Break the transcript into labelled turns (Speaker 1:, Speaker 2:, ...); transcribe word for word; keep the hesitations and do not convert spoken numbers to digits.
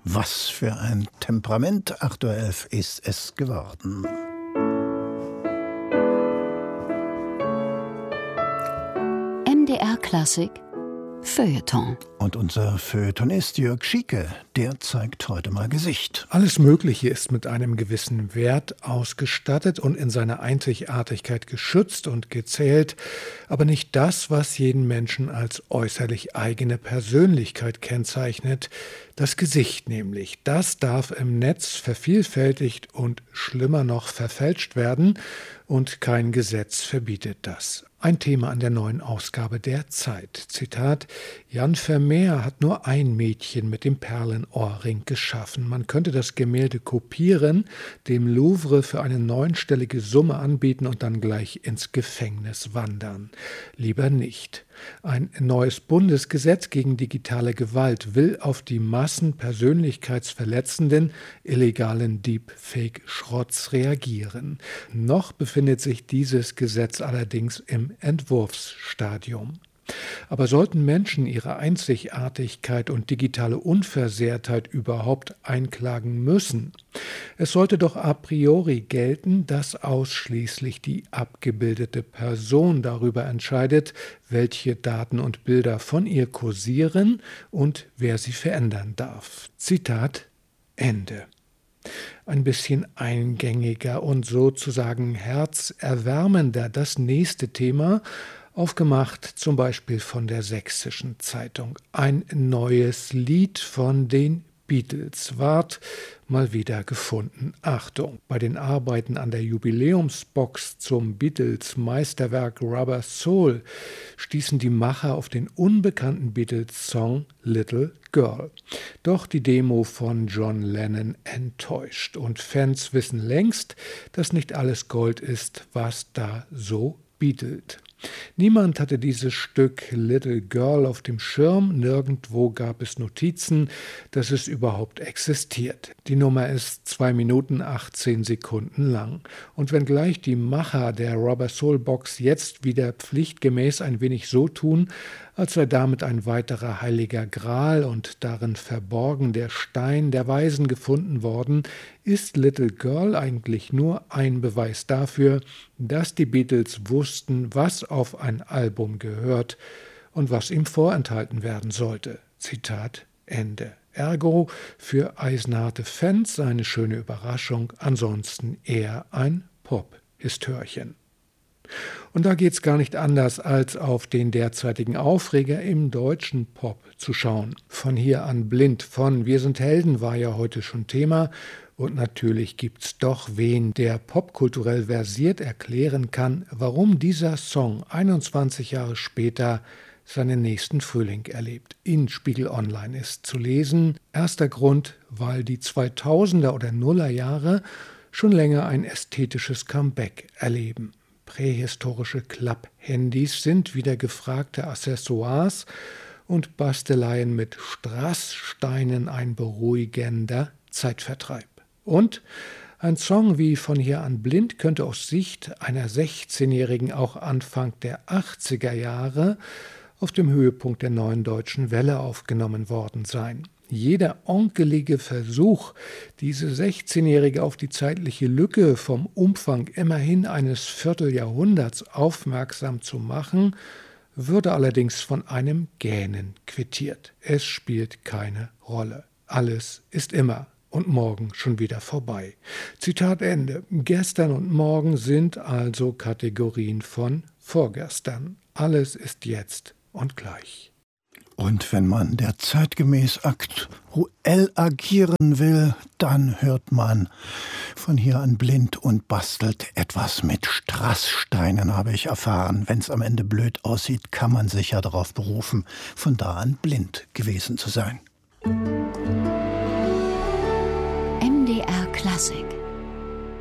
Speaker 1: Was für ein Temperament, acht Uhr elf ist es geworden.
Speaker 2: M D R Klassik Feuilleton.
Speaker 1: Und unser Feuilletonist Jörg Schieke, der zeigt heute mal Gesicht.
Speaker 3: Alles Mögliche ist mit einem gewissen Wert ausgestattet und in seiner Einzigartigkeit geschützt und gezählt, aber nicht das, was jeden Menschen als äußerlich eigene Persönlichkeit kennzeichnet, das Gesicht nämlich. Das darf im Netz vervielfältigt und schlimmer noch verfälscht werden, und kein Gesetz verbietet das. Ein Thema an der neuen Ausgabe der Zeit. Zitat: Jan Vermeer hat nur ein Mädchen mit dem Perlenohrring geschaffen. Man könnte das Gemälde kopieren, dem Louvre für eine neunstellige Summe anbieten und dann gleich ins Gefängnis wandern. Lieber nicht. Ein neues Bundesgesetz gegen digitale Gewalt will auf die Massen persönlichkeitsverletzenden, illegalen Deepfake-Schrotts reagieren. Noch befindet sich dieses Gesetz allerdings im Entwurfsstadium. Aber sollten Menschen ihre Einzigartigkeit und digitale Unversehrtheit überhaupt einklagen müssen? Es sollte doch a priori gelten, dass ausschließlich die abgebildete Person darüber entscheidet, welche Daten und Bilder von ihr kursieren und wer sie verändern darf. Zitat Ende. Ein bisschen eingängiger und sozusagen herzerwärmender das nächste Thema, aufgemacht zum Beispiel von der Sächsischen Zeitung. Ein neues Lied von den Beatles ward mal wieder gefunden. Achtung, bei den Arbeiten an der Jubiläumsbox zum Beatles-Meisterwerk Rubber Soul stießen die Macher auf den unbekannten Beatles-Song Little Girl. Doch die Demo von John Lennon enttäuscht. Und Fans wissen längst, dass nicht alles Gold ist, was da so beatelt. Niemand hatte dieses Stück Little Girl auf dem Schirm, nirgendwo gab es Notizen, dass es überhaupt existiert. Die Nummer ist zwei Minuten achtzehn Sekunden lang. Und wenngleich die Macher der Rubber Soul Box jetzt wieder pflichtgemäß ein wenig so tun, als sei damit ein weiterer heiliger Gral und darin verborgen der Stein der Weisen gefunden worden, ist Little Girl eigentlich nur ein Beweis dafür, dass die Beatles wussten, was auf ein Album gehört und was ihm vorenthalten werden sollte. Zitat Ende. Ergo für eisenharte Fans eine schöne Überraschung, ansonsten eher ein Pop-Histörchen. Und da geht's gar nicht anders, als auf den derzeitigen Aufreger im deutschen Pop zu schauen. Von hier an blind von Wir sind Helden war ja heute schon Thema. Und natürlich gibt's doch wen, der popkulturell versiert erklären kann, warum dieser Song einundzwanzig Jahre später seinen nächsten Frühling erlebt. In Spiegel Online ist zu lesen: Erster Grund, weil die zweitausender oder Nullerjahre schon länger ein ästhetisches Comeback erleben. Prähistorische Klapphandys sind wieder gefragte Accessoires und Basteleien mit Strasssteinen ein beruhigender Zeitvertreib. Und ein Song wie Von hier an blind könnte aus Sicht einer sechzehnjährigen auch Anfang der achtziger Jahre auf dem Höhepunkt der neuen deutschen Welle aufgenommen worden sein. Jeder onkelige Versuch, diese sechzehnjährige auf die zeitliche Lücke vom Umfang immerhin eines Vierteljahrhunderts aufmerksam zu machen, würde allerdings von einem Gähnen quittiert. Es spielt keine Rolle. Alles ist immer und morgen schon wieder vorbei. Zitat Ende. Gestern und morgen sind also Kategorien von vorgestern. Alles ist jetzt und gleich.
Speaker 1: Und wenn man der zeitgemäß aktuell agieren will, dann hört man von hier an blind und bastelt etwas mit Strasssteinen, habe ich erfahren. Wenn es am Ende blöd aussieht, kann man sich ja darauf berufen, von da an blind gewesen zu sein.
Speaker 2: M D R Klassik